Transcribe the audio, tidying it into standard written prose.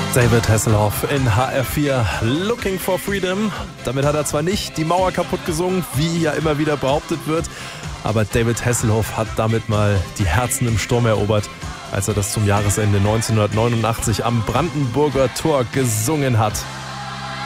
David Hasselhoff in HR4 Looking for Freedom. Damit hat er zwar nicht die Mauer kaputt gesungen, wie ja immer wieder behauptet wird, aber David Hasselhoff hat damit mal die Herzen im Sturm erobert, als er das zum Jahresende 1989 am Brandenburger Tor gesungen hat.